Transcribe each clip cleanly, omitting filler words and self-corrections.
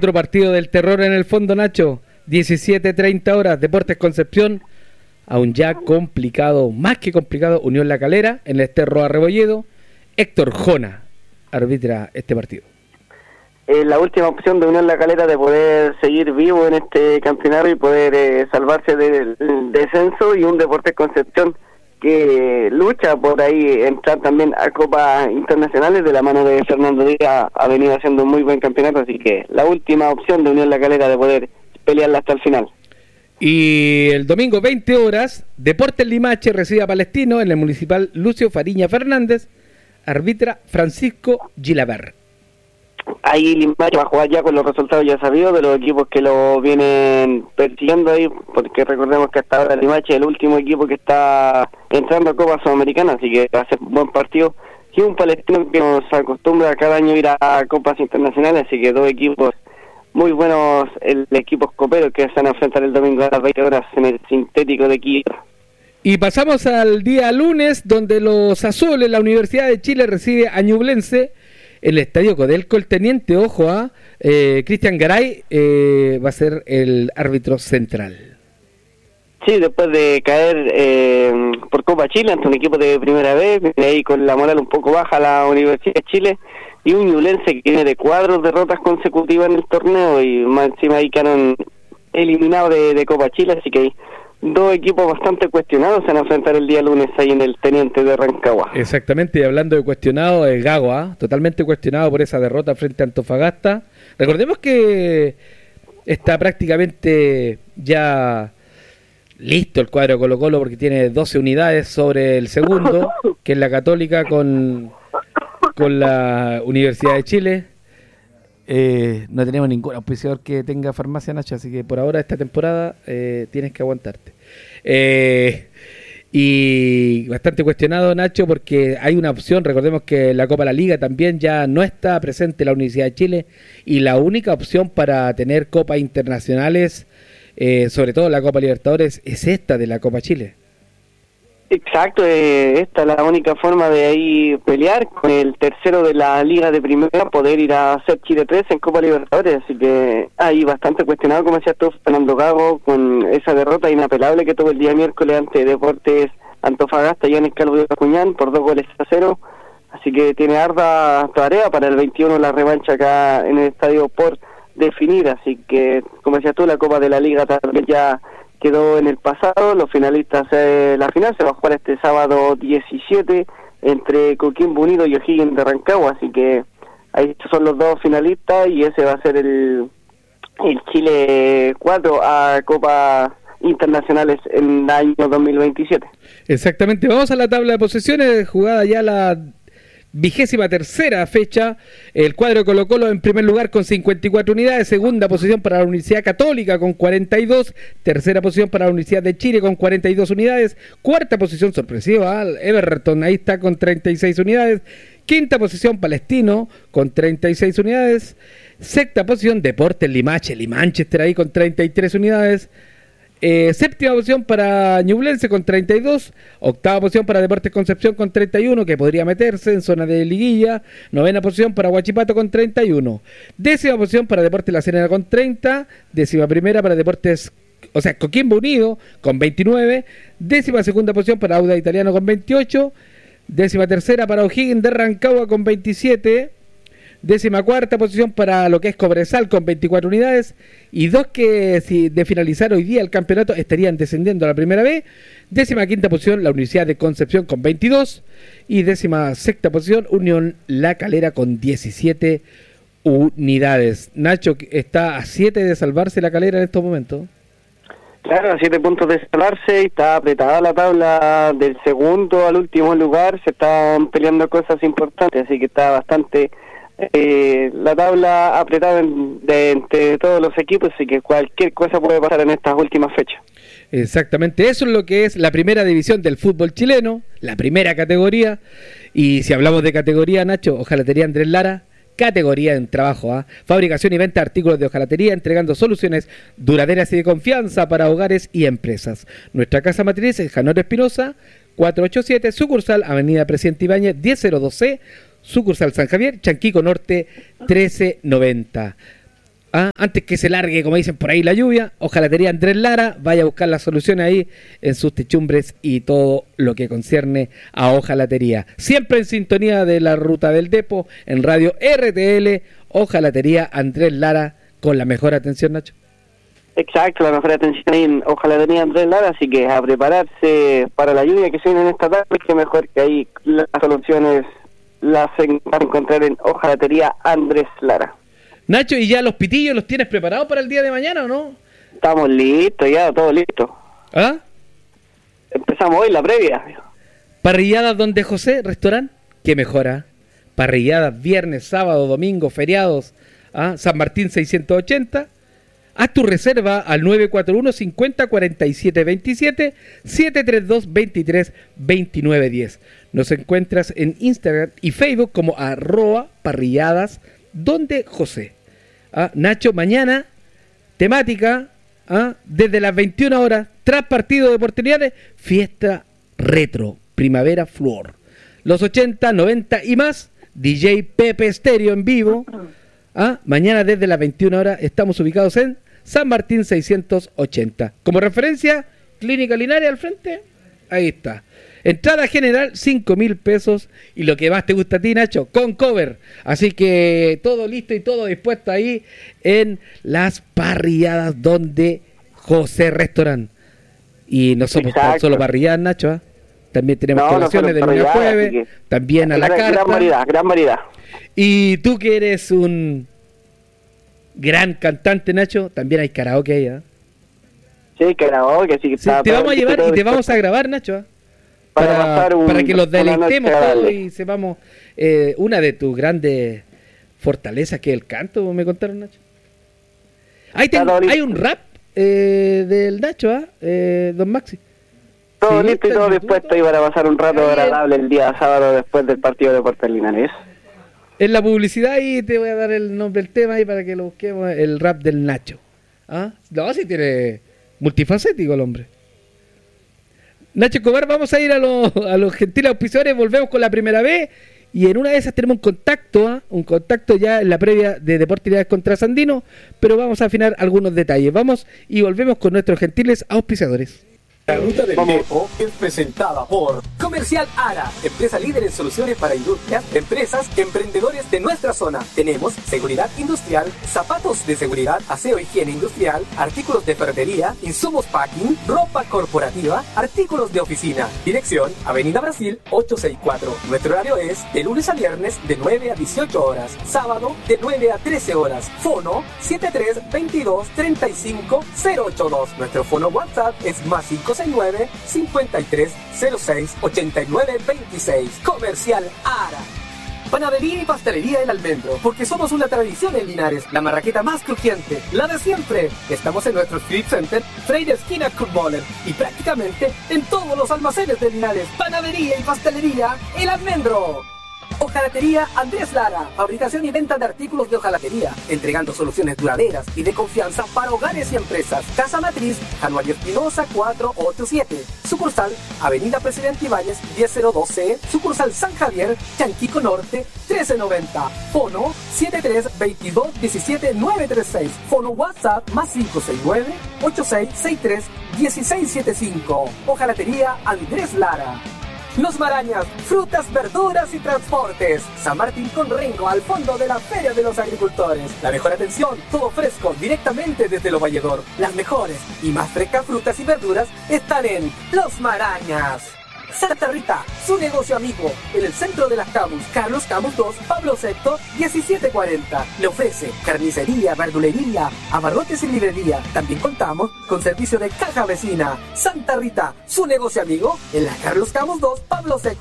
Otro partido del terror en el fondo, Nacho. 17:30 horas, Deportes Concepción. Aún ya complicado, más que complicado, Unión La Calera, en el Esterro Arrebolledo. Héctor Jona arbitra este partido. La última opción de Unión La Calera de poder seguir vivo en este campeonato y poder salvarse del descenso, y un Deportes Concepción que lucha por ahí entrar también a Copas Internacionales de la mano de Fernando Díaz. Ha venido haciendo un muy buen campeonato, así que la última opción de Unión La Calera de poder pelearla hasta el final. Y el domingo 20 horas, Deportes Limache recibe a Palestino en el Municipal Lucio Fariña Fernández, arbitra Francisco Gilabert. Ahí Limache va a jugar ya con los resultados ya sabidos de los equipos que lo vienen persiguiendo ahí, porque recordemos que hasta ahora Limache es el último equipo que está entrando a Copa Sudamericana, así que va a ser un buen partido. Y un Palestino que nos acostumbra cada año a ir a Copas Internacionales, así que dos equipos muy buenos, el equipo copero que se van a enfrentar el domingo a las 20 horas en el sintético de Quito. Y pasamos al día lunes, donde los azules, la Universidad de Chile recibe a Ñublense, el Estadio Codelco. El teniente, ojo a Cristian Garay, va a ser el árbitro central. Sí, después de caer por Copa Chile ante un equipo de primera vez, ahí con la moral un poco baja la Universidad de Chile, y un Ñublense que tiene de 4 derrotas consecutivas en el torneo, y más encima ahí quedaron eliminados de Copa Chile, así que hay dos equipos bastante cuestionados se van a enfrentar el día lunes ahí en el Teniente de Rancagua. Exactamente, y hablando de cuestionado, el Gago, totalmente cuestionado por esa derrota frente a Antofagasta. Recordemos que está prácticamente ya listo el cuadro Colo-Colo, porque tiene 12 unidades sobre el segundo, que es la Católica con la Universidad de Chile. No tenemos ningún auspiciador que tenga farmacia, Nacho, así que por ahora esta temporada tienes que aguantarte. Y bastante cuestionado, Nacho, porque hay una opción. Recordemos que la Copa de la Liga también ya no está presente la Universidad de Chile, y la única opción para tener copas internacionales, sobre todo la Copa Libertadores, es esta de la Copa Chile. Exacto, esta es la única forma de ahí pelear con el tercero de la Liga de Primera, poder ir a hacer Chile 3 en Copa Libertadores, así que ahí bastante cuestionado, como decías tú, Fernando Gago, con esa derrota inapelable que tuvo el día miércoles ante Deportes Antofagasta y en el Calvo de Acuñán por 2-0, así que tiene harta tarea para el 21 la revancha acá en el estadio por definir, así que, como decías tú, la Copa de la Liga también ya quedó en el pasado. Los finalistas, la final se va a jugar este sábado 17 entre Coquimbo Unido y O'Higgins de Rancagua, así que ahí son los dos finalistas, y ese va a ser el Chile 4 a Copas Internacionales en el año 2027. Exactamente, vamos a la tabla de posiciones, jugada ya la 23ª fecha. El cuadro de Colo-Colo en primer lugar con 54 unidades, segunda posición para la Universidad Católica con 42, tercera posición para la Universidad de Chile con 42 unidades, cuarta posición sorpresiva Everton, ahí está con 36 unidades, quinta posición Palestino con 36 unidades, sexta posición Deportes Limanchester ahí con 33 unidades, séptima posición para Ñublense con 32, octava posición para Deportes Concepción con 31, que podría meterse en zona de liguilla, novena posición para Huachipato con 31, décima posición para Deportes La Serena con 30, décima primera para Deportes, Coquimbo Unido con 29, décima segunda posición para Audax Italiano con 28, décima tercera para O'Higgins de Rancagua con 27, décima cuarta posición para lo que es Cobresal con 24 unidades, y dos que si de finalizar hoy día el campeonato estarían descendiendo a la primera vez. Décima quinta posición la Universidad de Concepción con 22, y décima sexta posición Unión La Calera con 17 unidades. Nacho, está a 7 de salvarse La Calera en estos momentos. Claro, a 7 puntos de salvarse, y está apretada la tabla del segundo al último lugar, se están peleando cosas importantes, así que está bastante la tabla apretada entre todos los equipos, así que cualquier cosa puede pasar en estas últimas fechas. Exactamente, eso es lo que es la primera división del fútbol chileno, la primera categoría. Y si hablamos de categoría, Nacho, Hojalatería Andrés Lara, categoría en trabajo, fabricación y venta de artículos de hojalatería, entregando soluciones duraderas y de confianza para hogares y empresas. Nuestra casa matriz es Janor Espinosa 487, sucursal Avenida Presidente Ibáñez 1002C, sucursal San Javier, Chanquico Norte 1390. Antes que se largue, como dicen por ahí, la lluvia, Hojalatería Andrés Lara, vaya a buscar la solución ahí en sus techumbres y todo lo que concierne a hojalatería. Siempre en sintonía de la ruta del Depo, en Radio RTL, Hojalatería Andrés Lara, con la mejor atención, Nacho. Exacto, la mejor atención ahí en Hojalatería Andrés Lara, así que a prepararse para la lluvia que se viene en esta tarde, que mejor que ahí las soluciones las van a encontrar en Hojalatería Andrés Lara. Nacho, ¿y ya los pitillos los tienes preparados para el día de mañana o no? Estamos listos ya, todo listo. ¿Ah? Empezamos hoy la previa. Parrilladas Donde José, restaurante, ¿qué mejora? Parrilladas viernes, sábado, domingo, feriados, San Martín 680. Haz tu reserva al 941 50 47 27 732 23 29 10. Nos encuentras en Instagram y Facebook como @parrilladas Donde José. Nacho, mañana, temática, desde las 21 horas, tras partido de oportunidades, fiesta retro, primavera flor. Los 80, 90 y más, DJ Pepe Stereo en vivo. Mañana desde las 21 horas estamos ubicados en San Martín 680. Como referencia, Clínica Linares al frente, ahí está. Entrada general, 5.000 pesos. Y lo que más te gusta a ti, Nacho, con cover. Así que todo listo y todo dispuesto ahí en las parrilladas Donde José Restaurant. Y no somos tan solo parrilladas, Nacho. También tenemos colaciones de lunes a jueves. También a la carta. Gran variedad. Y tú que eres un gran cantante, Nacho, también hay karaoke ahí. Sí, karaoke. Sí, te vamos a llevar y te vamos a grabar, Nacho. Para que los deleitemos todos y sepamos una de tus grandes fortalezas, que es el canto, me contaron, Nacho. Hay un rap del Nacho, don Maxi. Todo listo y todo dispuesto ahí para pasar un rato agradable el día sábado después del partido de Deportes Linares. En la publicidad ahí te voy a dar el nombre del tema ahí para que lo busquemos, el rap del Nacho. No, si tiene multifacético el hombre. Nacho Escobar, vamos a ir a los gentiles auspiciadores, volvemos con la primera vez y en una de esas tenemos un contacto ya en la previa de Deportes Linares contra Sandino, pero vamos a afinar algunos detalles. Vamos y volvemos con nuestros gentiles auspiciadores. La ruta del Depo es presentada por Comercial Ara, empresa líder en soluciones para industrias, empresas, emprendedores de nuestra zona. Tenemos seguridad industrial, zapatos de seguridad, aseo e higiene industrial, artículos de ferretería, insumos packing, ropa corporativa, artículos de oficina. Dirección, Avenida Brasil 864. Nuestro horario es de lunes a viernes de 9 a 18 horas, sábado de 9 a 13 horas. Fono 73 22 35 082. Nuestro fono WhatsApp es más 569 53 06 89 26. Comercial Ara. Panadería y pastelería El Almendro, porque somos una tradición en Linares, la marraqueta más crujiente, la de siempre. Estamos en nuestro Street Center, Freire esquina Kurmoller, y prácticamente en todos los almacenes de Linares. Panadería y pastelería El Almendro. Hojalatería Andrés Lara, fabricación y venta de artículos de hojalatería, entregando soluciones duraderas y de confianza para hogares y empresas. Casa Matriz, Januario Espinosa 487, sucursal Avenida Presidente Ibáñez 1002C, sucursal San Javier, Chanquico Norte 1390, fono 73 22 17 936, fono WhatsApp más 569 8663 1675. Hojalatería Andrés Lara. Los Marañas, frutas, verduras y transportes. San Martín con Rengo, al fondo de la Feria de los Agricultores. La mejor atención, todo fresco, directamente desde Lo Valledor. Las mejores y más frescas frutas y verduras están en Los Marañas. Santa Rita, su negocio amigo, en el centro de las Camus, Carlos Camus 2, Pablo VI, 1740. Le ofrece carnicería, verdulería, abarrotes y librería. También contamos con servicio de caja vecina. Santa Rita, su negocio amigo, en la Carlos Camus 2, Pablo VI,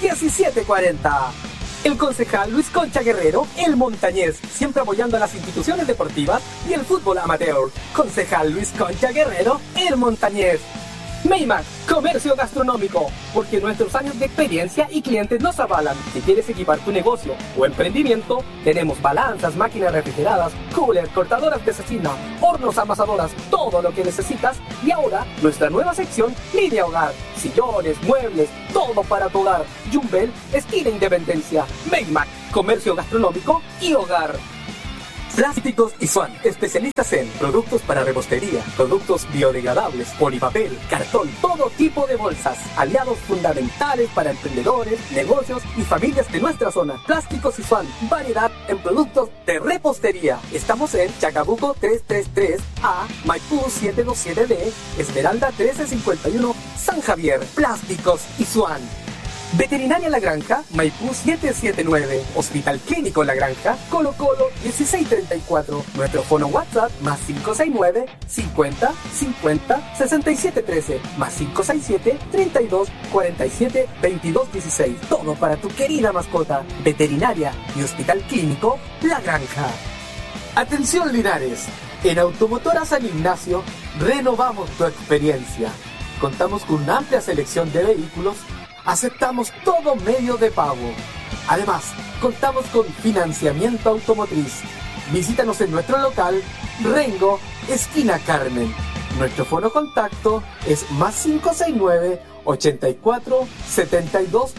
1740. El concejal Luis Concha Guerrero, el montañés, siempre apoyando a las instituciones deportivas y el fútbol amateur. Concejal Luis Concha Guerrero, el montañés. Meymac, comercio gastronómico, porque nuestros años de experiencia y clientes nos avalan. Si quieres equipar tu negocio o emprendimiento, tenemos balanzas, máquinas refrigeradas, coolers, cortadoras de cecina, hornos amasadoras, todo lo que necesitas. Y ahora, nuestra nueva sección, línea hogar, sillones, muebles, todo para tu hogar. Jumbel, esquina Independencia. Meymac, comercio gastronómico y hogar. Plásticos Isuan, especialistas en productos para repostería, productos biodegradables, polipapel, cartón, todo tipo de bolsas. Aliados fundamentales para emprendedores, negocios y familias de nuestra zona. Plásticos Isuan, variedad en productos de repostería. Estamos en Chacabuco 333A, Maipú 727D, Esmeralda 1351, San Javier. Plásticos Isuan. Veterinaria La Granja, Maipú 779, Hospital Clínico La Granja, Colo Colo 1634, nuestro fono WhatsApp más 569 50 50 6713, más 567 32 47 22 16. Todo para tu querida mascota. Veterinaria y Hospital Clínico La Granja. Atención Linares, en Automotora San Ignacio renovamos tu experiencia. Contamos con una amplia selección de vehículos. Aceptamos todo medio de pago. Además, contamos con financiamiento automotriz. Visítanos en nuestro local, Rengo, esquina Carmen. Nuestro fono contacto es más 569 84 72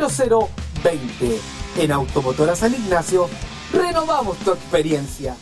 0020. En Automotora San Ignacio, renovamos tu experiencia.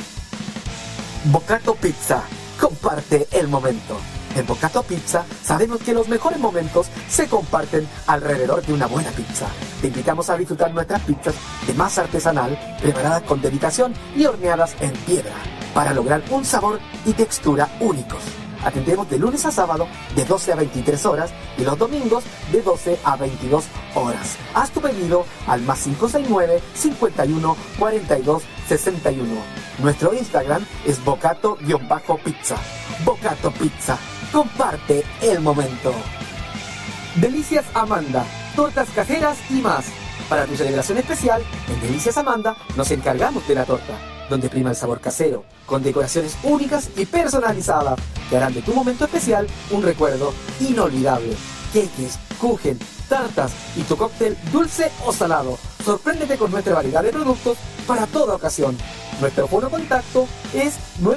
Bocato Pizza, comparte el momento. En Bocato Pizza sabemos que los mejores momentos se comparten alrededor de una buena pizza. Te invitamos a disfrutar nuestras pizzas de masa artesanal, preparadas con dedicación y horneadas en piedra, para lograr un sabor y textura únicos. Atendemos de lunes a sábado de 12 a 23 horas y los domingos de 12 a 22 horas. Haz tu pedido al más 569 51 42 61. Nuestro Instagram es bocato-pizza. Bocato Pizza. Comparte el momento. Delicias Amanda, tortas caseras y más. Para tu celebración especial, en Delicias Amanda nos encargamos de la torta, donde prima el sabor casero, con decoraciones únicas y personalizadas, que harán de tu momento especial un recuerdo inolvidable. Queques, kuchen, tartas y tu cóctel dulce o salado. Sorpréndete con nuestra variedad de productos para toda ocasión. Nuestro fono contacto es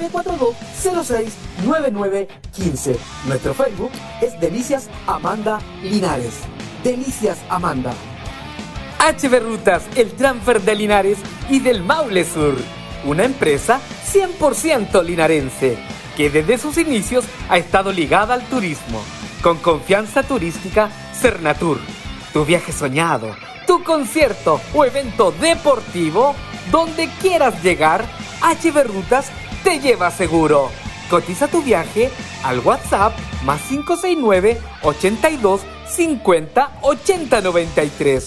942-06-9915. Nuestro Facebook es Delicias Amanda Linares. Delicias Amanda. HB Rutas, el transfer de Linares y del Maule Sur. Una empresa 100% linarense que desde sus inicios ha estado ligada al turismo. Con confianza turística, Cernatur. Tu viaje soñado, tu concierto o evento deportivo, donde quieras llegar, HB Rutas te lleva seguro. Cotiza tu viaje al WhatsApp más 569 82 50 80 93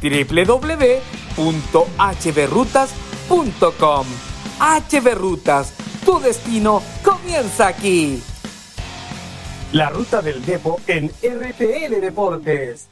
www.hbrutas.com. HB Rutas, tu destino comienza aquí. La ruta del Depo en RTL Deportes.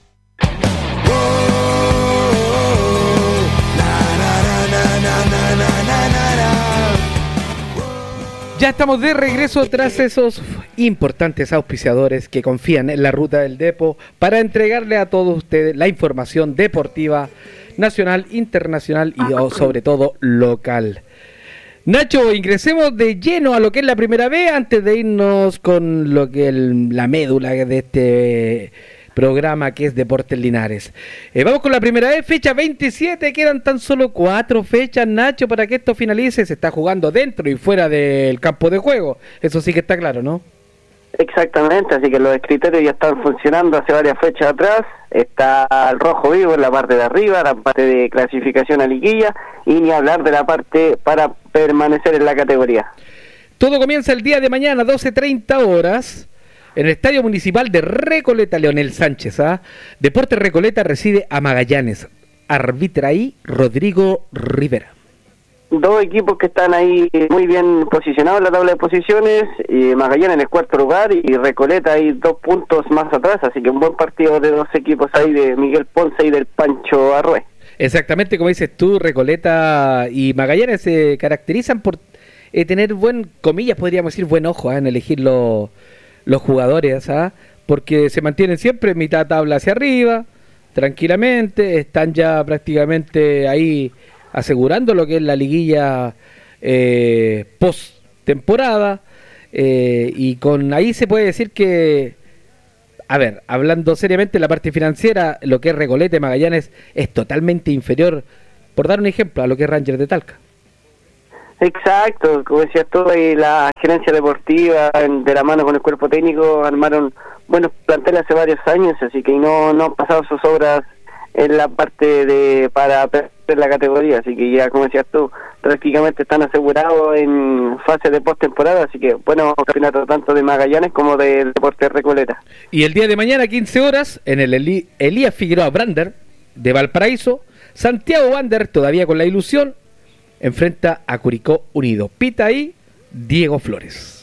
Ya estamos de regreso tras esos importantes auspiciadores que confían en la ruta del Depo para entregarle a todos ustedes la información deportiva nacional, internacional y sobre todo local. Nacho, ingresemos de lleno a lo que es la primera vez antes de irnos con lo que la médula de este programa que es Deportes Linares. Vamos con la primera vez, fecha 27, quedan tan solo 4 fechas, Nacho, para que esto finalice. Se está jugando dentro y fuera del campo de juego, eso sí que está claro, ¿no? Exactamente, así que los criterios ya están funcionando hace varias fechas atrás. Está el rojo vivo en la parte de arriba, la parte de clasificación a liguilla, y ni hablar de la parte para permanecer en la categoría. Todo comienza el día de mañana, 12:30 horas, en el Estadio Municipal de Recoleta. Leonel Sánchez, Deportes Recoleta recibe a Magallanes. Arbitra ahí Rodrigo Rivera. Dos equipos que están ahí muy bien posicionados en la tabla de posiciones, y Magallanes en el cuarto lugar y Recoleta ahí 2 puntos más atrás, así que un buen partido de dos equipos ahí, de Miguel Ponce y del Pancho Arrué. Exactamente, como dices tú, Recoleta y Magallanes se caracterizan por tener comillas, podríamos decir, buen ojo en elegir los jugadores, porque se mantienen siempre en mitad tabla hacia arriba, tranquilamente, están ya prácticamente ahí asegurando lo que es la liguilla post temporada, y con ahí se puede decir que, a ver, hablando seriamente, la parte financiera, lo que es Recoleta y Magallanes es totalmente inferior, por dar un ejemplo, a lo que es Rangers de Talca. Exacto, como decías tú, y la gerencia deportiva, de la mano con el cuerpo técnico, armaron buenos planteles hace varios años, así que no han pasado sus obras en la parte para perder la categoría, así que ya, como decías tú, prácticamente están asegurados en fase de postemporada, así que bueno, campeonato tanto de Magallanes como de Deportes Recoleta. Y el día de mañana, 15 horas, en el Elías Figueroa Brander de Valparaíso, Santiago Wander, todavía con la ilusión, enfrenta a Curicó Unido. Pita ahí Diego Flores.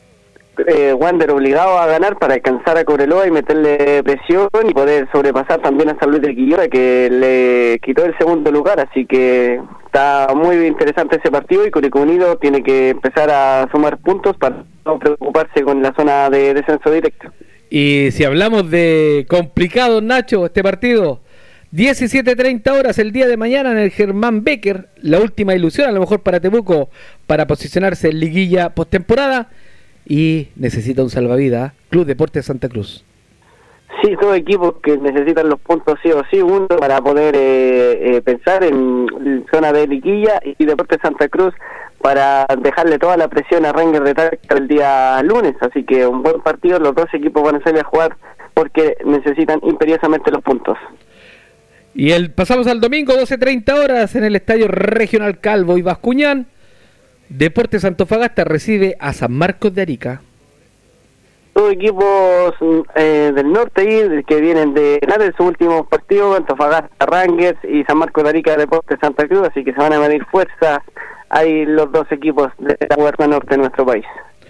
Wander obligado a ganar para alcanzar a Cobreloa y meterle presión y poder sobrepasar también a San Luis de Quillota, que le quitó el segundo lugar, así que está muy interesante ese partido y Curicó Unido tiene que empezar a sumar puntos para no preocuparse con la zona de descenso directo. Y si hablamos de complicado, Nacho, este partido, 17:30 horas el día de mañana en el Germán Becker, la última ilusión a lo mejor para Temuco para posicionarse en liguilla postemporada, y necesita un salvavidas, Club Deportes Santa Cruz. Sí, dos equipos que necesitan los puntos sí o sí, uno para poder pensar en zona de liguilla, y Deportes Santa Cruz para dejarle toda la presión a Rangers de Talca el día lunes, así que un buen partido, los dos equipos van a salir a jugar porque necesitan imperiosamente los puntos. Y pasamos al domingo, 12:30 horas en el Estadio Regional Calvo y Bascuñán, Deportes Antofagasta recibe a San Marcos de Arica. Dos equipos del norte ahí, que vienen de ganar en sus últimos partidos, Antofagasta Rangers y San Marcos de Arica Deportes Santa Cruz, así que se van a medir fuerzas ahí los dos equipos de la cuerda norte de nuestro país.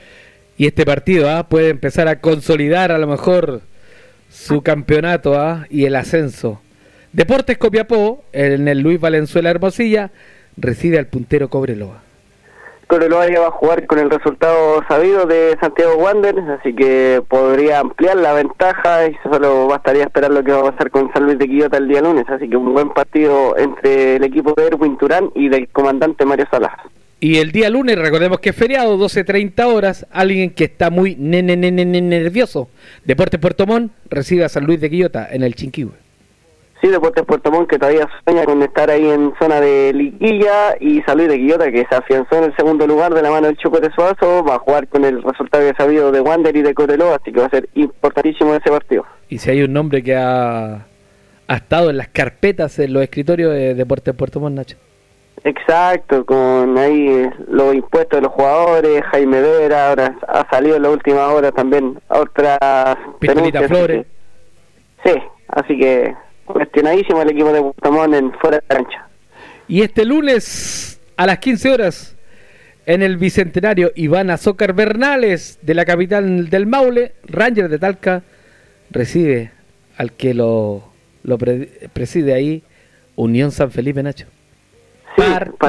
Y este partido puede empezar a consolidar a lo mejor su campeonato y el ascenso. Deportes Copiapó, en el Luis Valenzuela Hermosilla, recibe al puntero Cobreloa. Cobreloa ya va a jugar con el resultado sabido de Santiago Wanderers, así que podría ampliar la ventaja y solo bastaría esperar lo que va a pasar con San Luis de Quillota el día lunes, así que un buen partido entre el equipo de Erwin Turán y del comandante Mario Salas. Y el día lunes, recordemos que es feriado, 12:30 horas, alguien que está muy nervioso, Deportes Puerto Montt recibe a San Luis de Quillota en el Chinquihue. Sí, Deportes Puerto Montt, que todavía sueña con estar ahí en zona de liguilla, y San Luis de Quillota, que se afianzó en el segundo lugar de la mano del Chuco de Suazo, va a jugar con el resultado ya sabido de Wander y de Cobreloa, así que va a ser importantísimo ese partido. Y si hay un nombre que ha estado en las carpetas, en los escritorios de Deportes Puerto Montt, Nacho. Exacto, con ahí los impuestos de los jugadores, Jaime Vera, ahora ha salido en la última hora también otras Pistolita Flores. Sí, así que cuestionadísimo el equipo de Puerto Montt en fuera de cancha. Y este lunes a las 15 horas en el Bicentenario Iván Azócar Bernales de la capital del Maule, Rangers de Talca recibe al que lo preside ahí, Unión San Felipe, Nacho. Sí,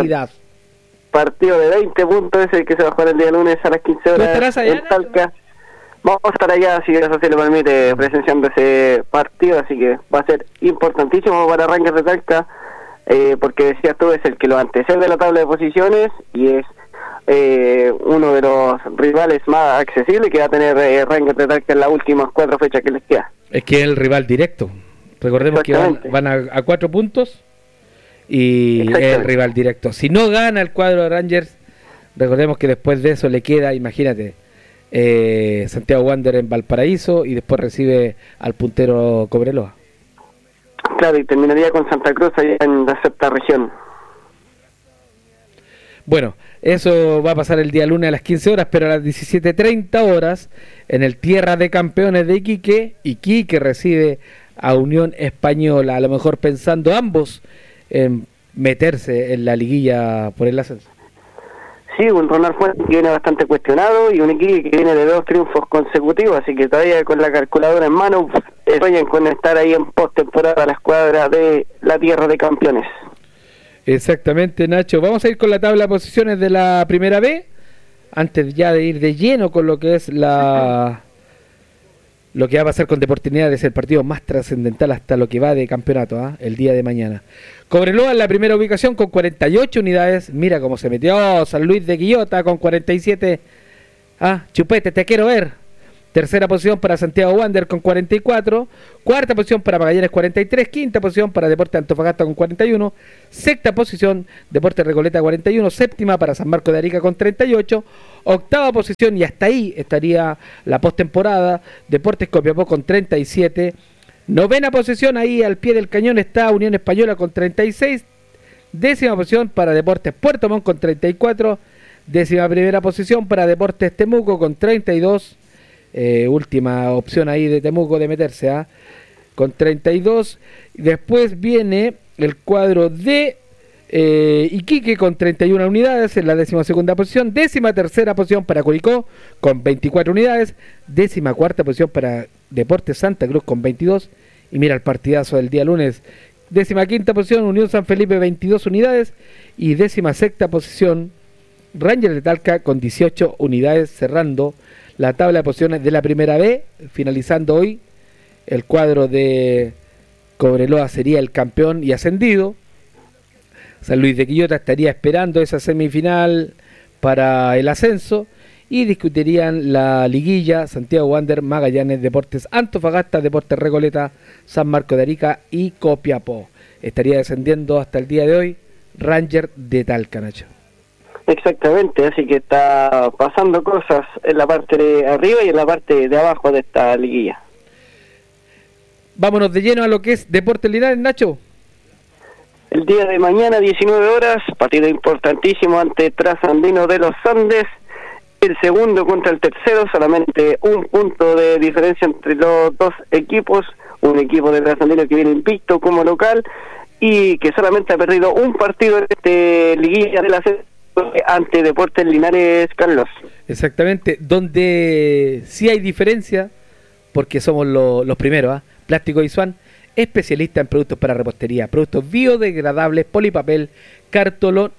partido de 20 puntos es el que se va a jugar el día lunes a las 15 horas. ¿Tú estarás allá, en Talca? Vamos a estar allá, si eso se le permite, presenciando ese partido, así que va a ser importantísimo para Rangers de Talca, porque decías tú, es el que lo antecede de la tabla de posiciones y es uno de los rivales más accesibles que va a tener Rangers de Talca en las últimas 4 fechas que les queda. Es que es el rival directo. Recordemos que van a 4 puntos y es el rival directo. Si no gana el cuadro de Rangers, recordemos que después de eso le queda, imagínate, Santiago Wanderers en Valparaíso y después recibe al puntero Cobreloa. Claro, y terminaría con Santa Cruz allá en la sexta región. Bueno, eso va a pasar el día lunes a las 15 horas, pero a las 17:30 horas en el Tierra de Campeones de Iquique recibe a Unión Española, a lo mejor pensando ambos en meterse en la liguilla por el ascenso. Sí, un Ronald Fuentes que viene bastante cuestionado y un equipo que viene de 2 triunfos consecutivos, así que todavía con la calculadora en mano sueñan con estar ahí en postemporada a la escuadra de la Tierra de Campeones. Exactamente, Nacho. Vamos a ir con la tabla de posiciones de la Primera B, antes ya de ir de lleno con lo que es lo que va a pasar con Deportividad, el partido más trascendental hasta lo que va de campeonato, el día de mañana. Cobreloa en la primera ubicación con 48 unidades. Mira cómo se metió San Luis de Quillota con 47. Chupete, te quiero ver. Tercera posición para Santiago Wander con 44. Cuarta posición para Magallanes 43. Quinta posición para Deportes Antofagasta con 41. Sexta posición Deportes Recoleta 41. Séptima para San Marcos de Arica con 38. Octava posición, y hasta ahí estaría la postemporada, Deportes Copiapó con 37. Novena posición, ahí al pie del cañón está Unión Española con 36. Décima posición para Deportes Puerto Montt con 34. Décima primera posición para Deportes Temuco con 32. Última opción ahí de Temuco de meterse, con 32. Después viene el cuadro de Iquique con 31 unidades en la 12ª posición. 13ª posición para Curicó con 24 unidades. 14ª posición para Deportes Santa Cruz con 22. Y mira el partidazo del día lunes. 15ª posición Unión San Felipe 22 unidades. Y 16ª posición Rangers de Talca con 18 unidades, cerrando la tabla de posiciones de la primera B. Finalizando hoy, el cuadro de Cobreloa sería el campeón y ascendido. San Luis de Quillota estaría esperando esa semifinal para el ascenso, y discutirían la liguilla Santiago Wander, Magallanes, Deportes Antofagasta, Deportes Recoleta, San Marcos de Arica y Copiapó. Estaría descendiendo hasta el día de hoy Ranger de Talca, Nacho. Exactamente, así que está pasando cosas en la parte de arriba y en la parte de abajo de esta liguilla. Vámonos de lleno a lo que es Deportes Linares, Nacho. El día de mañana, 19 horas, partido importantísimo ante Trasandino de los Andes. El segundo contra el tercero, solamente un punto de diferencia entre los dos equipos. Un equipo de Trasandino que viene invicto como local y que solamente ha perdido un partido en este liguilla de la ante Deportes Linares, Carlos. Exactamente, donde sí hay diferencia, porque somos los primeros, Plástico Isuan, especialista en productos para repostería, productos biodegradables, polipapel, cartón,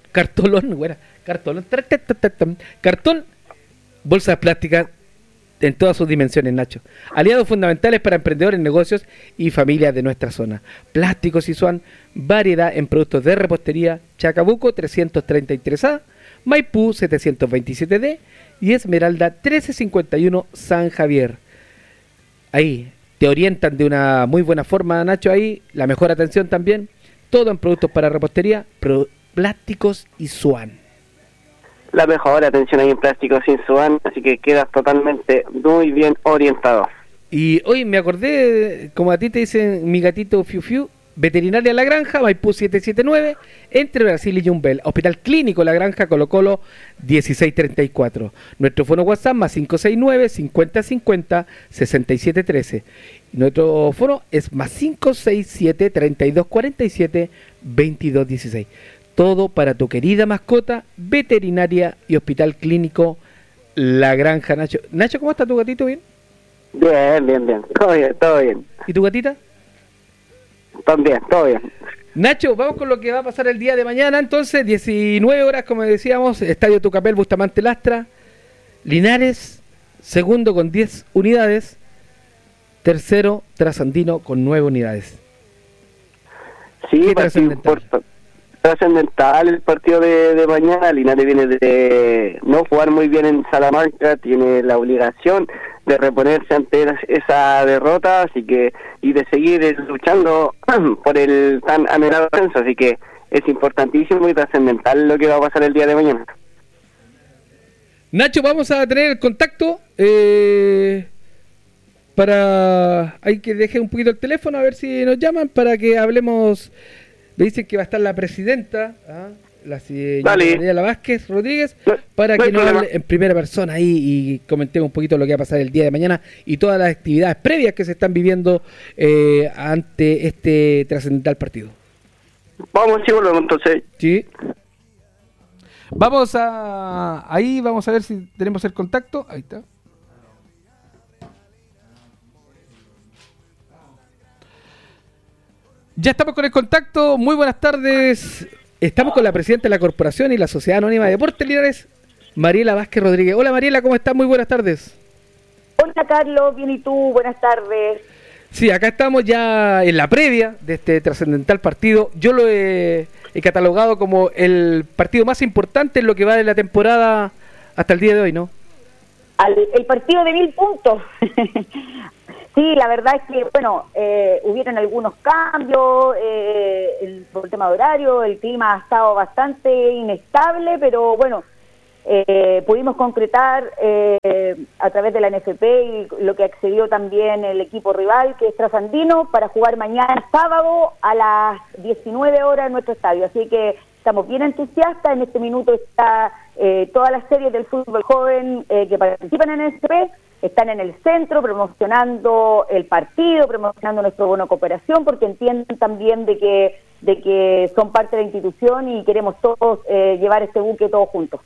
bolsas plásticas en todas sus dimensiones, Nacho. Aliados fundamentales para emprendedores, negocios y familias de nuestra zona. Plásticos Isuan, variedad en productos de repostería, Chacabuco 333A, Maipú 727D y Esmeralda 1351 San Javier. Ahí te orientan de una muy buena forma, Nacho, ahí, la mejor atención también, todo en productos para repostería, Plásticos Isuan. La mejor atención ahí en Plásticos Isuan, así que quedas totalmente muy bien orientado. Y hoy me acordé, como a ti te dicen mi gatito Fiu Fiu, Veterinaria La Granja, Maipú 779, entre Brasil y Yumbel. Hospital Clínico La Granja, Colo Colo 1634. Nuestro fono WhatsApp más 569-5050-6713. Nuestro fono es más 567-3247-2216. Todo para tu querida mascota, Veterinaria y Hospital Clínico La Granja, Nacho. Nacho, ¿cómo está tu gatito? ¿Bien? Bien. Todo bien. ¿Y tu gatita? También, todo bien. Nacho, vamos con lo que va a pasar el día de mañana. Entonces, 19 horas, como decíamos, Estadio Tucapel, Bustamante Lastra. Linares, segundo con 10 unidades. Tercero, Trasandino con 9 unidades. Sí, trascendental el partido de mañana. Linares viene de no jugar muy bien en Salamanca, tiene la obligación de reponerse ante esa derrota, así que, y de seguir luchando por el tan anhelado ascenso, así que es importantísimo y trascendental lo que va a pasar el día de mañana. Nacho, vamos a tener el contacto para... Hay que dejar un poquito el teléfono a ver si nos llaman para que hablemos. Me dicen que va a estar la presidenta, la señora Mariela Vázquez Rodríguez, para que nos hable en primera persona ahí y comentemos un poquito lo que va a pasar el día de mañana y todas las actividades previas que se están viviendo ante este trascendental partido. Vamos, sí, volvemos entonces. Sí. Vamos a ver si tenemos el contacto. Ahí está. Ya estamos con el contacto. Muy buenas tardes. Estamos con la presidenta de la Corporación y la Sociedad Anónima de Deportes Linares, Mariela Vázquez Rodríguez. Hola Mariela, ¿cómo estás? Muy buenas tardes. Hola Carlos, bien y tú, buenas tardes. Sí, acá estamos ya en la previa de este trascendental partido. Yo lo he catalogado como el partido más importante en lo que va de la temporada hasta el día de hoy, ¿no? el partido de 1000 puntos. Sí, la verdad es que, bueno, hubieron algunos cambios por el tema de horario, el clima ha estado bastante inestable, pero bueno, pudimos concretar a través de la NFP y lo que accedió también el equipo rival, que es Trasandino, para jugar mañana sábado a las 19 horas en nuestro estadio. Así que estamos bien entusiastas. En este minuto está todas las series del fútbol joven que participan en NFP, están en el centro promocionando el partido, promocionando nuestro bono de cooperación, porque entienden también de que son parte de la institución y queremos todos llevar este buque todos juntos.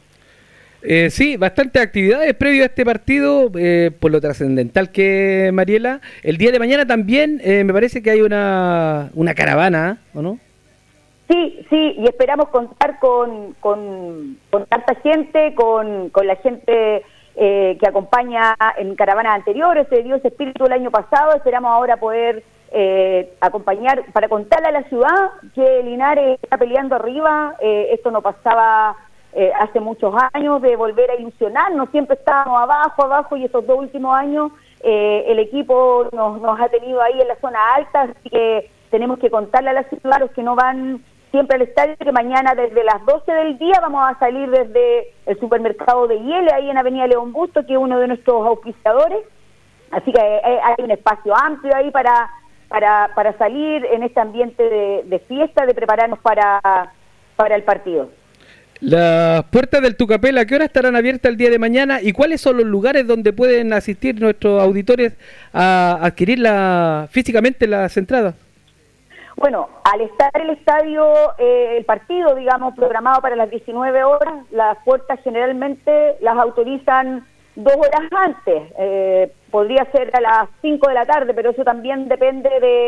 Sí, bastantes actividades previo a este partido, por lo trascendental que Mariela. El día de mañana también me parece que hay una caravana, ¿o no? Sí, y esperamos contar con tanta gente, con la gente que acompaña en caravanas anteriores. Se dio ese espíritu el año pasado, esperamos ahora poder acompañar para contarle a la ciudad que Linares está peleando arriba. Esto no pasaba hace muchos años, de volver a ilusionarnos. Siempre estábamos abajo, y estos 2 últimos años el equipo nos ha tenido ahí en la zona alta, así que tenemos que contarle a la ciudad, los que no van siempre al estadio, que mañana desde las 12 del día vamos a salir desde el supermercado de Hiele, ahí en Avenida León Busto, que es uno de nuestros auspiciadores. Así que hay un espacio amplio ahí para salir en este ambiente de fiesta, de prepararnos para el partido. Las puertas del Tucapel, ¿a qué hora estarán abiertas el día de mañana? ¿Y cuáles son los lugares donde pueden asistir nuestros auditores a adquirir físicamente las entradas? Bueno, al estar el estadio, el partido, digamos, programado para las 19 horas, las puertas generalmente las autorizan 2 horas antes. Podría ser a las 5 de la tarde, pero eso también depende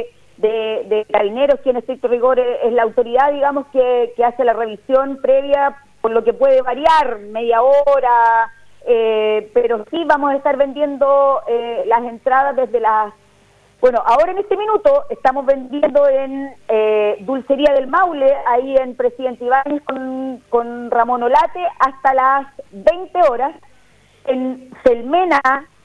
de Carabineros, quien en estricto rigor es la autoridad, digamos, que hace la revisión previa, por lo que puede variar media hora, pero sí vamos a estar vendiendo las entradas desde las... Bueno, ahora en este minuto estamos vendiendo en Dulcería del Maule, ahí en Presidente Ibáñez con Ramón Olate, hasta las 20 horas, en Selmena,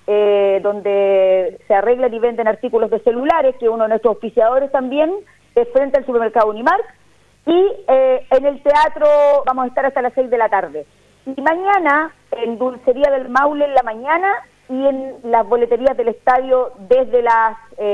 donde se arreglan y venden artículos de celulares, que es uno de nuestros auspiciadores también, es frente al supermercado Unimark, y en el teatro vamos a estar hasta las 6 de la tarde. Y mañana en Dulcería del Maule en la mañana, y en las boleterías del estadio desde las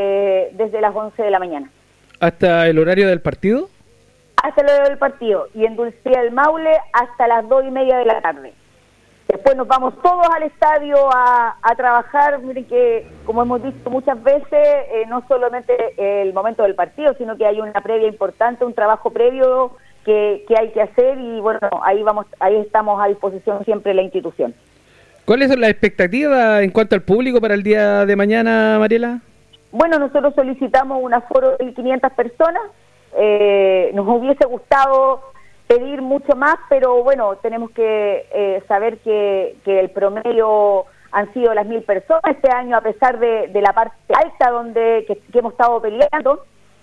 11 de la mañana. ¿Hasta el horario del partido? Hasta el horario del partido, y en Dulcería del Maule hasta las 2:30 de la tarde. Después nos vamos todos al estadio a trabajar. Miren que, como hemos dicho muchas veces, no solamente el momento del partido, sino que hay una previa importante, un trabajo previo que hay que hacer, y bueno, ahí estamos a disposición siempre de la institución. ¿Cuáles son las expectativas en cuanto al público para el día de mañana, Mariela? Bueno, nosotros solicitamos un aforo de 1.500 personas. Nos hubiese gustado pedir mucho más, pero bueno, tenemos que saber que el promedio han sido las 1.000 personas este año, a pesar de la parte alta que hemos estado peleando,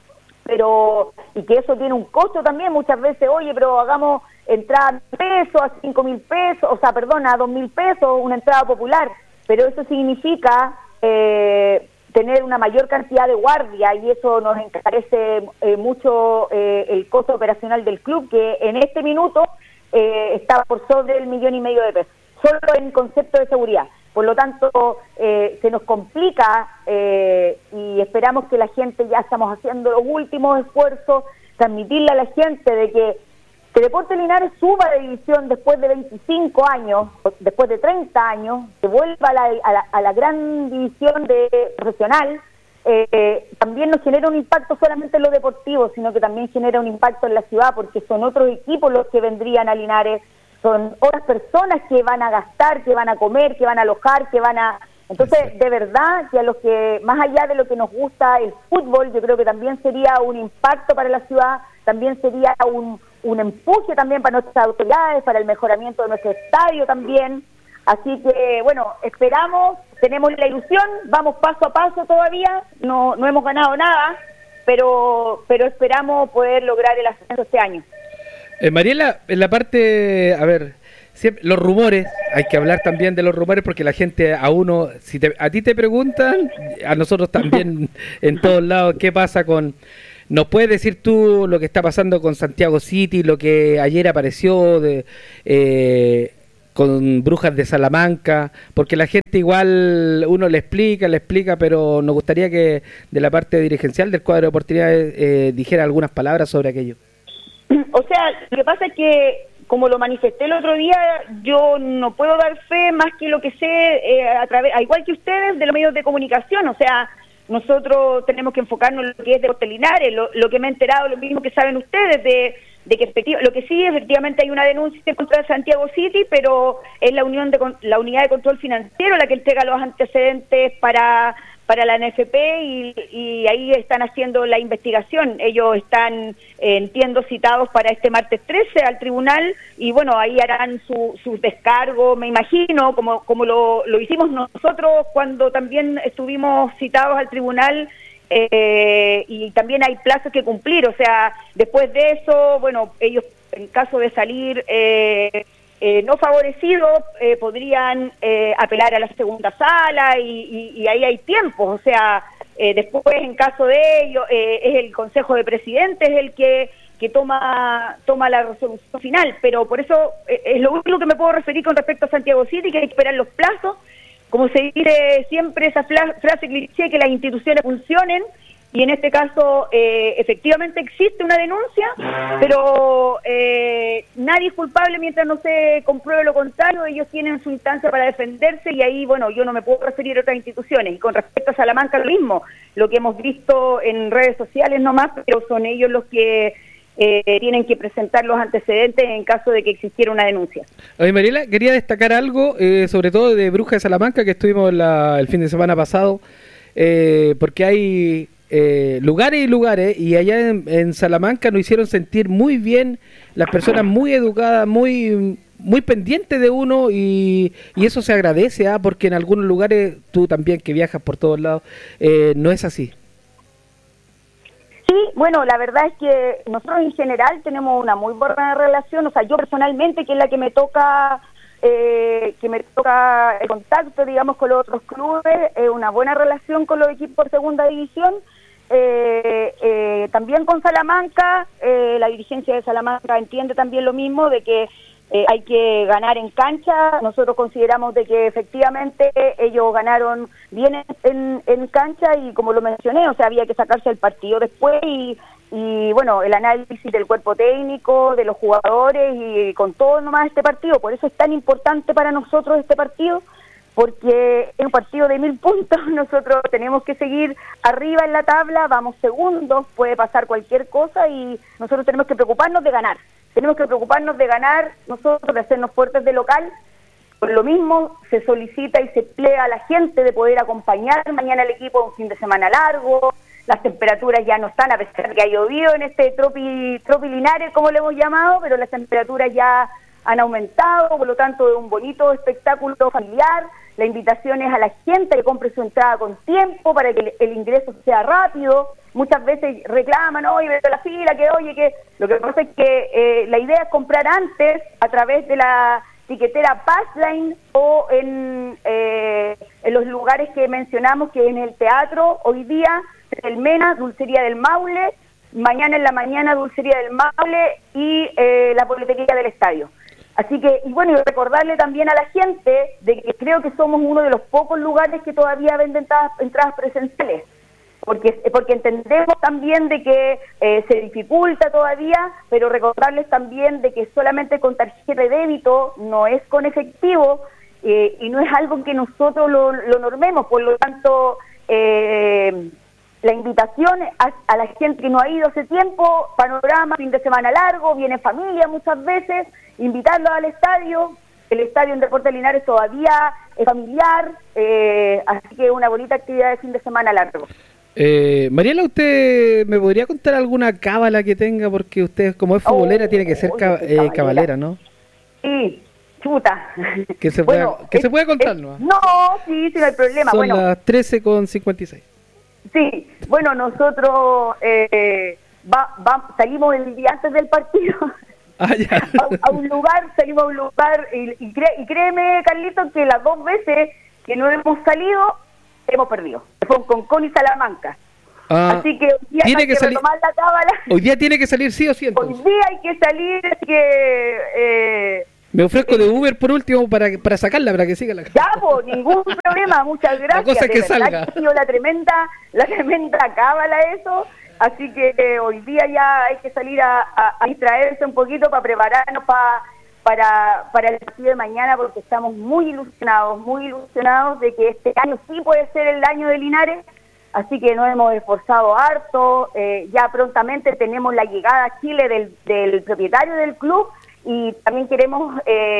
y que eso tiene un costo también. Muchas veces, oye, pero hagamos entrada a pesos, a 5.000 pesos, a 2.000 pesos, una entrada popular, pero eso significa tener una mayor cantidad de guardia, y eso nos encarece mucho el costo operacional del club, que en este minuto está por sobre el 1,5 millones de pesos, solo en concepto de seguridad. Por lo tanto, se nos complica, y esperamos que la gente, ya estamos haciendo los últimos esfuerzos, transmitirle a la gente de que Deportes Linares suba de división después de 25 años, después de 30 años, que vuelva a la gran división profesional. También nos genera un impacto solamente en lo deportivo, sino que también genera un impacto en la ciudad, porque son otros equipos los que vendrían a Linares, son otras personas que van a gastar, que van a comer, que van a alojar, que van a... Entonces, de verdad, que a los que, más allá de lo que nos gusta el fútbol, yo creo que también sería un impacto para la ciudad, también sería un empuje también para nuestras autoridades, para el mejoramiento de nuestro estadio también. Así que, bueno, esperamos, tenemos la ilusión, vamos paso a paso todavía, no hemos ganado nada, pero esperamos poder lograr el ascenso este año. Mariela, en la parte, a ver, siempre, los rumores, hay que hablar también de los rumores porque la gente a uno, a ti te preguntan, a nosotros también en todos lados, ¿qué pasa con... ¿Nos puedes decir tú lo que está pasando con Santiago City, lo que ayer apareció con Brujas de Salamanca? Porque la gente igual, uno le explica, pero nos gustaría que de la parte dirigencial del cuadro de oportunidades dijera algunas palabras sobre aquello. O sea, lo que pasa es que, como lo manifesté el otro día, yo no puedo dar fe más que lo que sé, igual que ustedes, de los medios de comunicación. O sea, nosotros tenemos que enfocarnos en lo que es de Linares, lo que me he enterado, lo mismo que saben ustedes, de que lo que sí, efectivamente hay una denuncia contra Santiago City, pero es la unidad de control financiero la que entrega los antecedentes para la NFP y ahí están haciendo la investigación. Ellos están, entiendo, citados para este martes 13 al tribunal y bueno, ahí harán sus descargos, me imagino, como lo hicimos nosotros cuando también estuvimos citados al tribunal. Y también hay plazos que cumplir, o sea, después de eso, bueno, ellos en caso de salir no favorecidos podrían apelar a la segunda sala y ahí hay tiempos, o sea, después en caso de ello es el Consejo de Presidentes el que toma la resolución final, pero por eso es lo único que me puedo referir con respecto a Santiago City, que hay que esperar los plazos. Como se dice siempre esa frase cliché, que las instituciones funcionen, y en este caso efectivamente existe una denuncia, pero nadie es culpable mientras no se compruebe lo contrario. Ellos tienen su instancia para defenderse y ahí, bueno, yo no me puedo referir a otras instituciones. Y con respecto a Salamanca lo mismo, lo que hemos visto en redes sociales nomás, pero son ellos los que tienen que presentar los antecedentes en caso de que existiera una denuncia. Oye, Mariela, quería destacar algo, sobre todo de Brujas de Salamanca, que estuvimos el fin de semana pasado, porque hay lugares y lugares, y allá en Salamanca nos hicieron sentir muy bien, las personas muy educadas, muy pendientes de uno, y eso se agradece, porque en algunos lugares, tú también que viajas por todos lados, no es así. Sí, bueno, la verdad es que nosotros en general tenemos una muy buena relación, o sea, yo personalmente, que es la que me toca el contacto, digamos, con los otros clubes, una buena relación con los equipos de segunda división, también con Salamanca, la dirigencia de Salamanca entiende también lo mismo, de que hay que ganar en cancha. Nosotros consideramos de que efectivamente ellos ganaron bien en cancha y como lo mencioné, o sea, había que sacarse el partido después y bueno, el análisis del cuerpo técnico, de los jugadores y con todo nomás este partido. Por eso es tan importante para nosotros este partido, porque es un partido de 1000 puntos, nosotros tenemos que seguir arriba en la tabla, vamos segundos, puede pasar cualquier cosa y nosotros tenemos que preocuparnos de ganar. Tenemos que preocuparnos de ganar, nosotros de hacernos fuertes de local. Por lo mismo se solicita y se pide a la gente de poder acompañar mañana al equipo un fin de semana largo. Las temperaturas ya no están, a pesar de que ha llovido en este Tropilinares, como le hemos llamado, pero las temperaturas ya han aumentado, por lo tanto es un bonito espectáculo familiar. La invitación es a la gente que compre su entrada con tiempo para que el ingreso sea rápido. Muchas veces reclaman, oye, vete a la fila, que lo que pasa es que la idea es comprar antes a través de la tiquetera Passline o en los lugares que mencionamos, que en el teatro, hoy día, el Mena, Dulcería del Maule, mañana en la mañana Dulcería del Maule y la boletería del estadio. Así que, y bueno, y recordarle también a la gente de que creo que somos uno de los pocos lugares que todavía venden entradas presenciales, porque entendemos también de que se dificulta todavía, pero recordarles también de que solamente con tarjeta de débito, no es con efectivo, y no es algo que nosotros lo normemos. Por lo tanto, la invitación a la gente que no ha ido hace tiempo, panorama, fin de semana largo, viene familia muchas veces, invitarlos al estadio. El estadio en Deportes Linares todavía es familiar, así que una bonita actividad de fin de semana largo. Mariela, ¿usted me podría contar alguna cábala que tenga? Porque usted, como es futbolera, tiene que ser cabalera, ¿no? Sí, chuta. Que se pueda contar, ¿no? No, sí, no hay problema. Son las 13:56. Sí, bueno, nosotros salimos el día antes del partido Ya. a un lugar, salimos a un lugar, y créeme, Carlitos, que las 2 veces que no hemos salido, hemos perdido. Fue en Concón y Salamanca. Así que hoy día tiene hay que retomar la cábala. Hoy día tiene que salir sí o sí, entonces. Hoy día hay que salir, así que... me ofrezco de Uber por último para sacarla, para que siga la cábala. Ya, pues, ningún problema, muchas gracias. La cosa es que salga. Ha sido la tremenda cábala eso. Así que hoy día ya hay que salir a distraerse un poquito para prepararnos para el partido de mañana, porque estamos muy ilusionados de que este año sí puede ser el año de Linares. Así que nos hemos esforzado harto. Ya prontamente tenemos la llegada a Chile del propietario del club, y también queremos,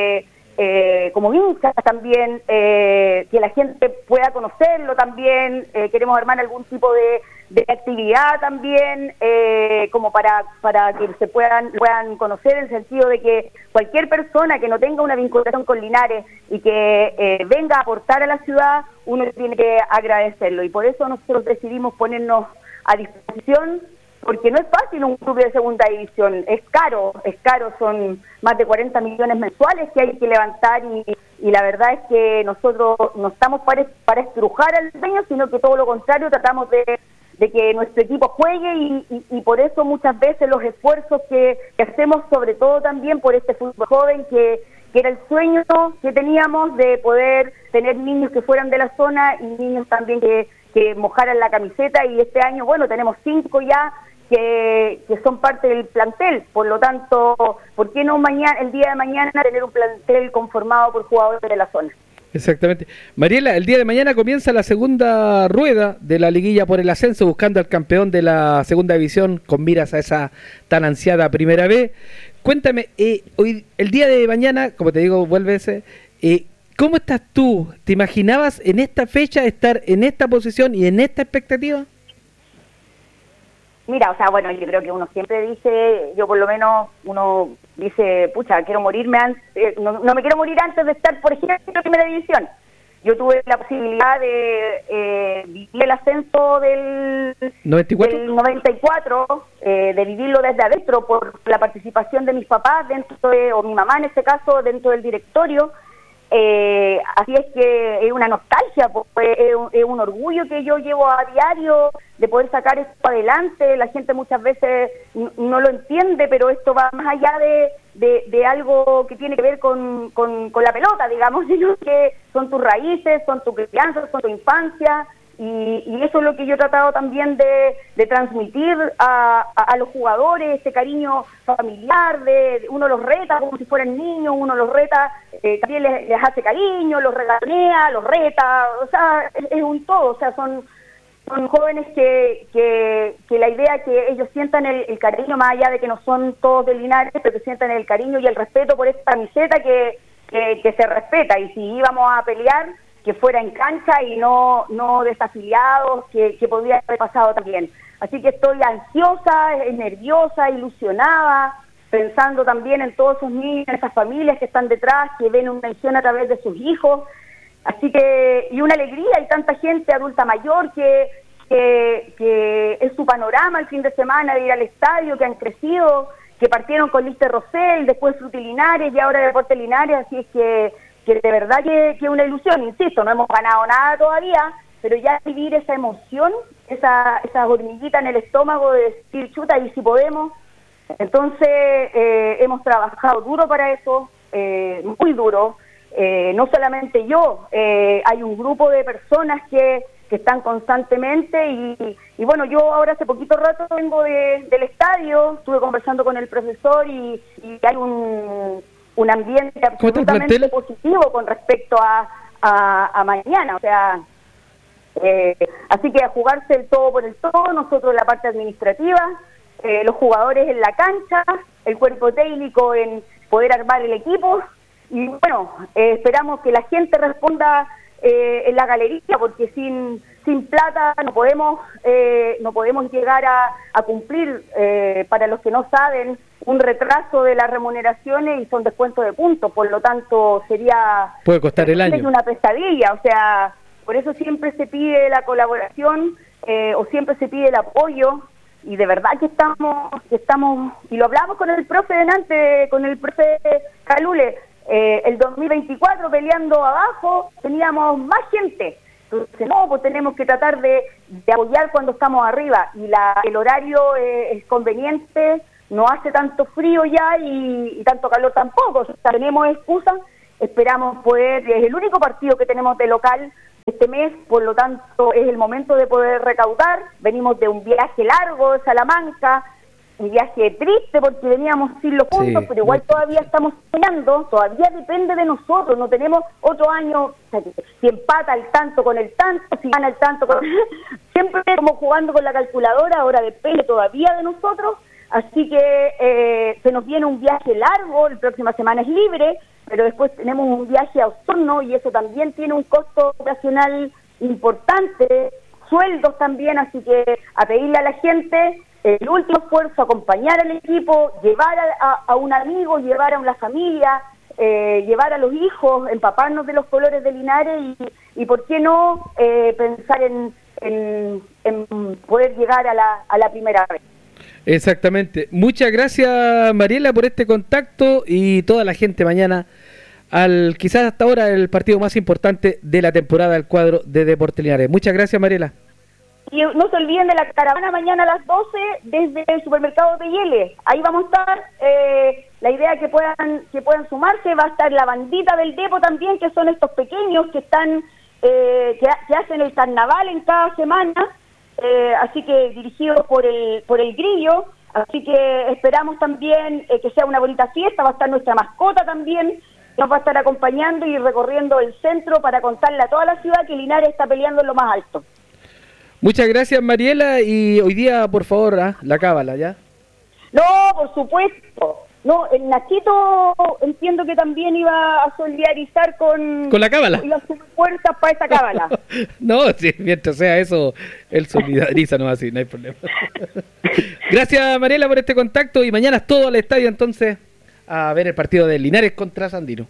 como hinchas también, que la gente pueda conocerlo también. Queremos armar algún tipo de actividad también, como para que se puedan conocer, en el sentido de que cualquier persona que no tenga una vinculación con Linares y que venga a aportar a la ciudad, uno tiene que agradecerlo, y por eso nosotros decidimos ponernos a disposición, porque no es fácil un club de segunda división, es caro, son más de 40 millones mensuales que hay que levantar, y la verdad es que nosotros no estamos para estrujar al dueño, sino que todo lo contrario, tratamos de que nuestro equipo juegue, y por eso muchas veces los esfuerzos que hacemos, sobre todo también por este fútbol joven, que era el sueño que teníamos de poder tener niños que fueran de la zona y niños también que mojaran la camiseta, y este año, bueno, tenemos 5 ya que son parte del plantel. Por lo tanto, ¿por qué no el día de mañana tener un plantel conformado por jugadores de la zona? Exactamente. Mariela, el día de mañana comienza la segunda rueda de la liguilla por el ascenso, buscando al campeón de la segunda división con miras a esa tan ansiada primera vez. Cuéntame, hoy, el día de mañana, como te digo, vuelves, ¿cómo estás tú? ¿Te imaginabas en esta fecha estar en esta posición y en esta expectativa? Mira, o sea, bueno, yo creo que uno siempre dice, yo por lo menos, uno dice, pucha, quiero morirme antes, no me quiero morir antes de estar, por ejemplo, en la primera división. Yo tuve la posibilidad de vivir el ascenso del 94, de vivirlo desde adentro por la participación de mis papás o mi mamá en este caso, dentro del directorio. Así es que es una nostalgia, pues, es un orgullo que yo llevo a diario de poder sacar esto adelante. La gente muchas veces no lo entiende, pero esto va más allá de algo que tiene que ver con la pelota, digamos, sino que son tus raíces, son tu crianza, son tu infancia, y eso es lo que yo he tratado también de transmitir a los jugadores, ese cariño familiar, uno los reta como si fueran niños, uno los reta, también les hace cariño, los regañea, los reta, o sea, es un todo, o sea, son jóvenes que la idea es que ellos sientan el cariño, más allá de que no son todos de Linares, pero que sientan el cariño y el respeto por esta camiseta que se respeta, y si íbamos a pelear, que fuera en cancha y no desafiliados, que podría haber pasado también. Así que estoy ansiosa, nerviosa, ilusionada, pensando también en todos esos niños, en esas familias que están detrás, que ven una visión a través de sus hijos. Así que, y una alegría, hay tanta gente adulta mayor que es su panorama el fin de semana de ir al estadio, que han crecido, que partieron con Lister Rosell, después Fruti Linares y ahora Deportes Linares, así es que de verdad que es una ilusión, insisto, no hemos ganado nada todavía, pero ya vivir esa emoción, esa hormiguita en el estómago de decir, chuta, y si podemos. Entonces hemos trabajado duro para eso, muy duro, no solamente yo, hay un grupo de personas que están constantemente, y bueno, yo ahora hace poquito rato vengo del estadio, estuve conversando con el profesor, y hay un ambiente absolutamente positivo con respecto a mañana, o sea, así que a jugarse el todo por el todo, nosotros en la parte administrativa, los jugadores en la cancha, el cuerpo técnico en poder armar el equipo, y bueno, esperamos que la gente responda en la galería, porque sin plata no podemos llegar a cumplir, para los que no saben, un retraso de las remuneraciones y son descuentos de puntos, por lo tanto puede costar el año, una pesadilla, o sea, por eso siempre se pide la colaboración, o siempre se pide el apoyo, y de verdad que estamos, y lo hablamos con el profe delante, con el profe Calule, el 2024 peleando abajo, teníamos más gente. Entonces, no, pues tenemos que tratar de apoyar cuando estamos arriba, y el horario es conveniente, no hace tanto frío ya y tanto calor tampoco, o sea, tenemos excusas, esperamos poder, es el único partido que tenemos de local este mes, por lo tanto es el momento de poder recaudar. Venimos de un viaje largo de Salamanca, un viaje triste porque veníamos sin los puntos, sí, pero igual todavía estamos soñando, todavía depende de nosotros, no tenemos otro año, o sea, si empata el tanto con el tanto, si gana el tanto con... siempre como jugando con la calculadora, ahora depende todavía de nosotros, así que se nos viene un viaje largo, la próxima semana es libre, pero después tenemos un viaje a Osorno y eso también tiene un costo operacional importante, sueldos también, así que a pedirle a la gente el último esfuerzo, acompañar al equipo, llevar a un amigo, llevar a una familia, llevar a los hijos, empaparnos de los colores de Linares y por qué no pensar en poder llegar a la primera vez. Exactamente. Muchas gracias, Mariela, por este contacto, y toda la gente mañana quizás hasta ahora el partido más importante de la temporada del cuadro de Deportes Linares. Muchas gracias, Mariela. Y no se olviden de la caravana mañana a las 12 desde el supermercado de Yele. Ahí vamos a estar. La idea es que puedan sumarse. Va a estar la bandita del Depo también, que son estos pequeños que están que hacen el carnaval en cada semana. Así que dirigidos por el Grillo, así que esperamos también que sea una bonita fiesta. Va a estar nuestra mascota también, nos va a estar acompañando y recorriendo el centro para contarle a toda la ciudad que Linares está peleando en lo más alto. Muchas gracias, Mariela, y hoy día, por favor, la cábala, ¿ya? No, por supuesto. No, el Nachito entiendo que también iba a solidarizar con la cábala. Y las fuerzas para esa cábala. No, sí, mientras sea eso, él solidariza, no así, no hay problema. Gracias, Mariela, por este contacto, y mañana es todo al estadio entonces a ver el partido de Linares contra Sandino.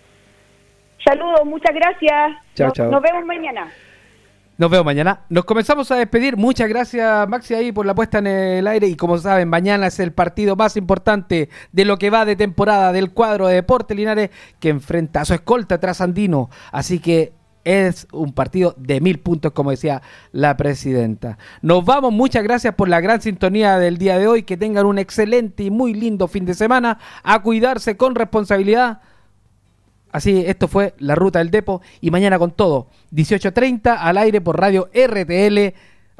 Saludos, muchas gracias. Chao, chao. Nos vemos mañana. Nos vemos mañana. Nos comenzamos a despedir. Muchas gracias, Maxi, ahí por la puesta en el aire. Y como saben, mañana es el partido más importante de lo que va de temporada del cuadro de Deportes Linares, que enfrenta a su escolta Trasandino. Así que es un partido de 1000 puntos, como decía la presidenta. Nos vamos. Muchas gracias por la gran sintonía del día de hoy. Que tengan un excelente y muy lindo fin de semana. A cuidarse con responsabilidad. Así, esto fue La Ruta del Depo, y mañana con todo, 18:30 al aire por Radio RTL,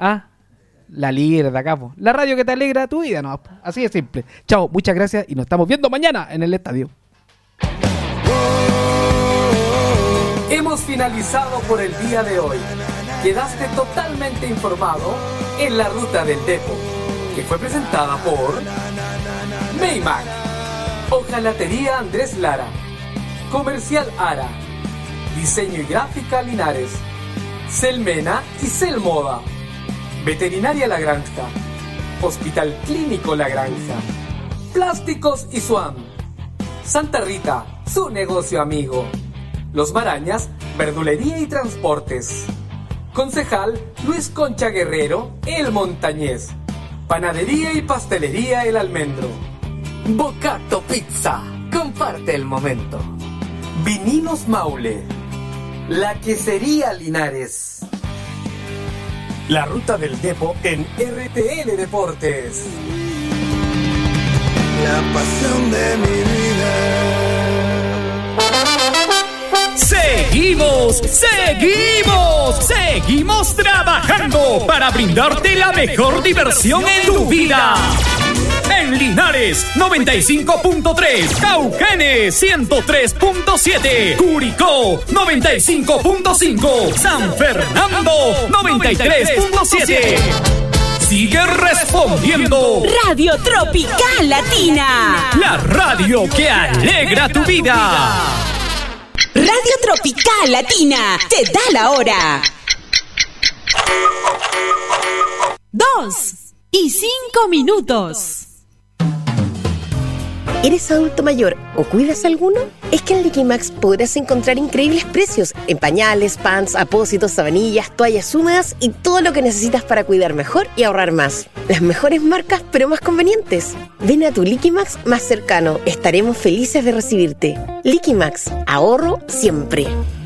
la líder de acá, la radio que te alegra tu vida, ¿no? Así de simple. Chao, muchas gracias y nos estamos viendo mañana en el estadio. Hemos finalizado por el día de hoy. Quedaste totalmente informado en La Ruta del Depo, que fue presentada por Maymac, Hojalatería Andrés Lara, Comercial Ara, Diseño y Gráfica Linares, Selmena y Selmoda, Veterinaria La Granja, Hospital Clínico La Granja, Plásticos y Swan, Santa Rita, su negocio amigo, Los Marañas, Verdulería y Transportes, Concejal Luis Concha Guerrero, El Montañés, Panadería y Pastelería El Almendro, Bocato Pizza, comparte el momento, Vinilos Maule, La Quesería Linares. La Ruta del Depo en RTL Deportes. La pasión de mi vida. Seguimos trabajando para brindarte la mejor diversión en tu vida. En Linares 95.3, Cauquenes 103.7, Curicó 95.5, San Fernando 93.7. Sigue respondiendo. Radio Tropical Latina, la radio que alegra tu vida. Radio Tropical Latina te da la hora. 2:05. ¿Eres adulto mayor o cuidas a alguno? Es que en Liquimax podrás encontrar increíbles precios en pañales, pants, apósitos, sabanillas, toallas húmedas y todo lo que necesitas para cuidar mejor y ahorrar más. Las mejores marcas, pero más convenientes. Ven a tu Liquimax más cercano. Estaremos felices de recibirte. Liquimax, ahorro siempre.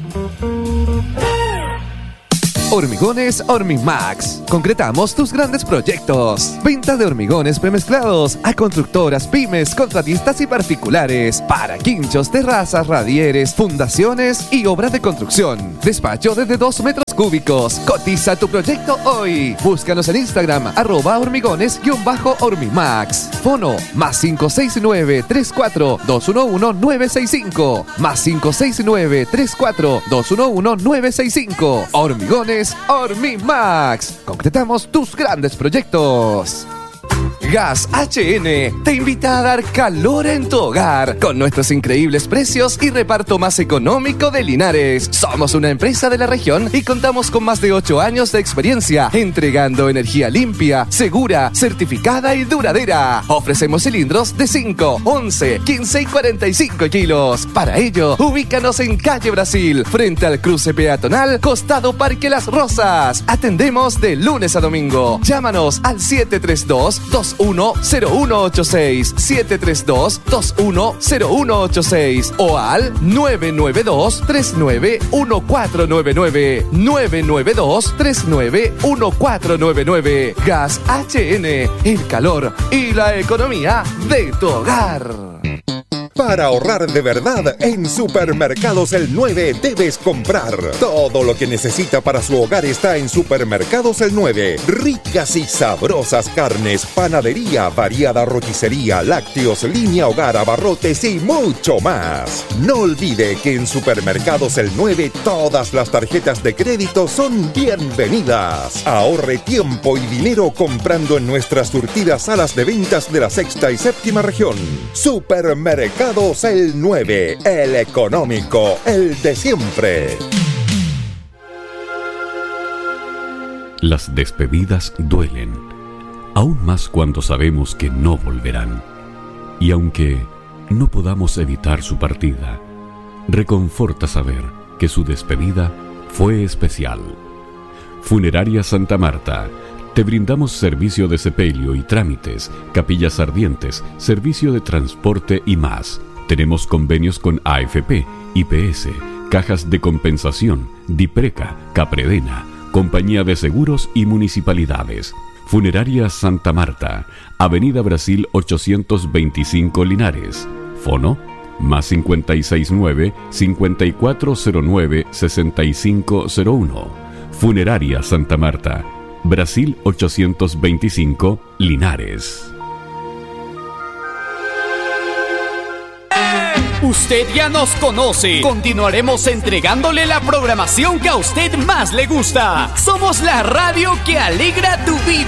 Hormigones Hormimax. Concretamos tus grandes proyectos. Venta de hormigones premezclados a constructoras, pymes, contratistas y particulares. Para quinchos, terrazas, radieres, fundaciones y obras de construcción. Despacho desde 2 metros cúbicos. Cotiza tu proyecto hoy. Búscanos en Instagram @hormigones_Hormimax. Fono +569 34 211 965 +569 34 211 965. Hormigones Hormimax. Concretamos tus grandes proyectos. Gas HN te invita a dar calor en tu hogar con nuestros increíbles precios y reparto más económico de Linares. Somos una empresa de la región y contamos con más de 8 años de experiencia entregando energía limpia, segura, certificada y duradera. Ofrecemos cilindros de 5, 11, 15 y 45 kilos. Para ello, ubícanos en Calle Brasil, frente al cruce peatonal, costado Parque Las Rosas. Atendemos de lunes a domingo. Llámanos al 732-210186, 732-210186 o al 992-391499, 992-391499. Gas HN, el calor y la economía de tu hogar. Para ahorrar de verdad, en Supermercados El 9 debes comprar. Todo lo que necesita para su hogar está en Supermercados El 9. Ricas y sabrosas carnes, panadería, variada roticería, lácteos, línea hogar, abarrotes y mucho más. No olvide que en Supermercados El 9 todas las tarjetas de crédito son bienvenidas. Ahorre tiempo y dinero comprando en nuestras surtidas salas de ventas de la 6ª y 7ª región. Supermercados El 9, el económico, el de siempre. Las despedidas duelen, aún más cuando sabemos que no volverán. Y aunque no podamos evitar su partida, reconforta saber que su despedida fue especial. Funeraria Santa Marta. Te brindamos servicio de sepelio y trámites, capillas ardientes, servicio de transporte y más. Tenemos convenios con AFP, IPS, cajas de compensación, Dipreca, Capredena, Compañía de Seguros y municipalidades. Funeraria Santa Marta, Avenida Brasil 825 Linares. Fono +569 5409 6501. Funeraria Santa Marta, Brasil 825, Linares. Usted ya nos conoce. Continuaremos entregándole la programación que a usted más le gusta. Somos la radio que alegra tu vida.